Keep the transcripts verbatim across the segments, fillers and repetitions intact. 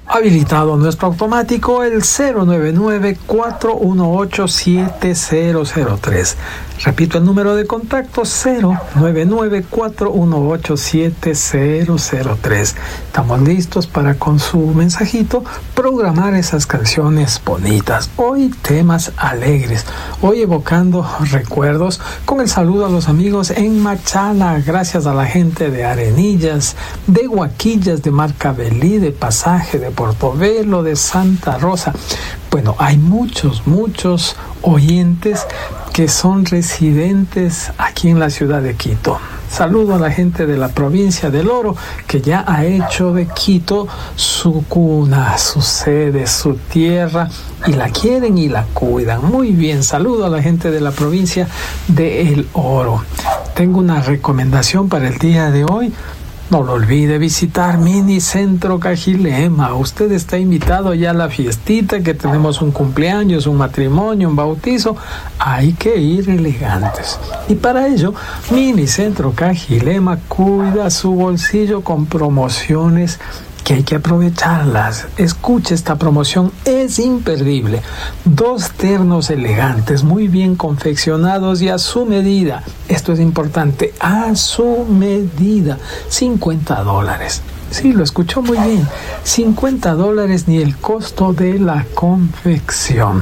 habilitado nuestro automático el cero nueve nueve, cuatro uno ocho, siete cero cero tres. Repito el número de contacto cero nueve nueve, cuatro uno ocho, siete cero cero tres. Estamos listos para, con su mensajito, programar esas canciones bonitas. Hoy temas alegres, hoy evocando recuerdos, con el saludo a los amigos en Machala, gracias a la gente de Arenillas, de Huaquillas, de Marcabelí, de Pasaje, de Portobelo, de Santa Rosa. Bueno, hay muchos, muchos oyentes que son residentes aquí en la ciudad de Quito. Saludo a la gente de la provincia del Oro, que ya ha hecho de Quito su cuna, su sede, su tierra, y la quieren y la cuidan. Muy bien, saludo a la gente de la provincia de El Oro. Tengo una recomendación para el día de hoy. No lo olvide visitar Mini Centro Cajilema. Usted está invitado ya a la fiestita, que tenemos un cumpleaños, un matrimonio, un bautizo. Hay que ir elegantes. Y para ello, Mini Centro Cajilema cuida su bolsillo con promociones que hay que aprovecharlas. Escuche esta promoción, es imperdible. Dos ternos elegantes, muy bien confeccionados y a su medida. Esto es importante, a su medida. cincuenta dólares. Sí, lo escuchó muy bien. cincuenta dólares, ni el costo de la confección.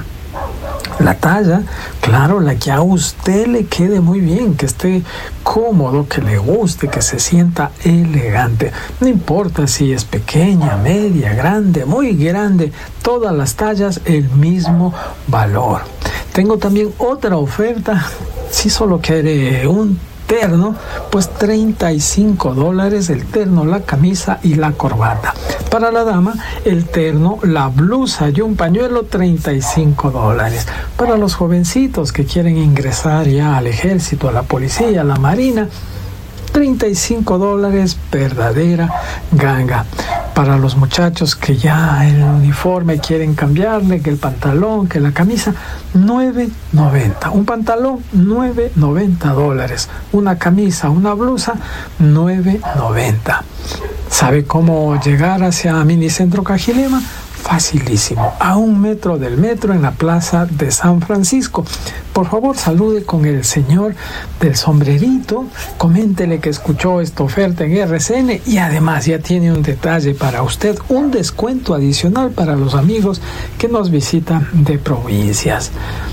La talla, claro, la que a usted le quede muy bien, que esté cómodo, que le guste, que se sienta elegante. No importa si es pequeña, media, grande, muy grande, todas las tallas el mismo valor. Tengo también otra oferta, si solo quiere un terno, pues treinta y cinco dólares el terno, la camisa y la corbata. Para la dama, el terno, la blusa y un pañuelo, treinta y cinco dólares. Para los jovencitos que quieren ingresar ya al ejército, a la policía, a la marina, treinta y cinco dólares, verdadera ganga. Para los muchachos que ya el uniforme quieren cambiarle, que el pantalón, que la camisa, nueve noventa. Un pantalón, nueve noventa dólares. Una camisa, una blusa, nueve noventa. ¿Sabe cómo llegar hacia Minicentro Cajilema? Facilísimo, a un metro del metro, en la plaza de San Francisco. Por favor, salude con el señor del sombrerito, coméntele que escuchó esta oferta en R C N, y además ya tiene un detalle para usted, un descuento adicional para los amigos que nos visitan de provincias.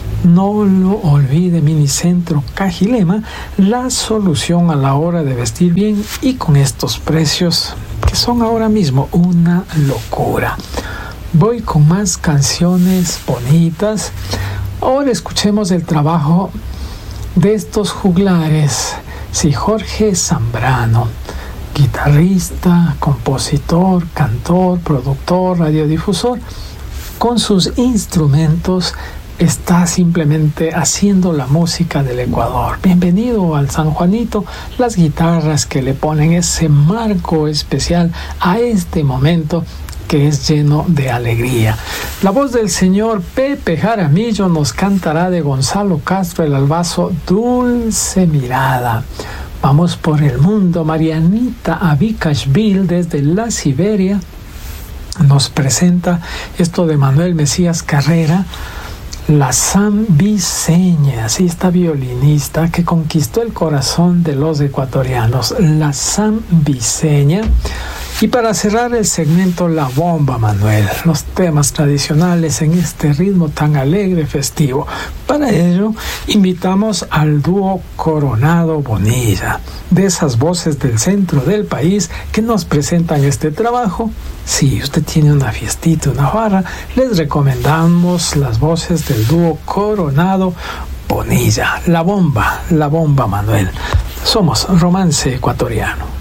No lo olvide, Minicentro Cajilema, la solución a la hora de vestir bien y con estos precios que son ahora mismo una locura. Voy con más canciones bonitas. Ahora escuchemos el trabajo de estos juglares. Sí, Jorge Zambrano, guitarrista, compositor, cantor, productor, radiodifusor, con sus instrumentos está simplemente haciendo la música del Ecuador. Bienvenido al San Juanito, las guitarras que le ponen ese marco especial a este momento que es lleno de alegría. La voz del señor Pepe Jaramillo nos cantará de Gonzalo Castro el albazo Dulce Mirada. Vamos por el mundo. Marianita Abicashville desde la Siberia nos presenta esto de Manuel Mesías Carrera, La Zambiseña. Sí, esta violinista que conquistó el corazón de los ecuatorianos, La Zambiseña. Y para cerrar el segmento, La Bomba, Manuel, los temas tradicionales en este ritmo tan alegre, festivo. Para ello, invitamos al dúo Coronado Bonilla, de esas voces del centro del país que nos presentan este trabajo. Si usted tiene una fiestita, una barra, les recomendamos las voces del dúo Coronado Bonilla. La Bomba, La Bomba, Manuel. Somos Romance Ecuatoriano.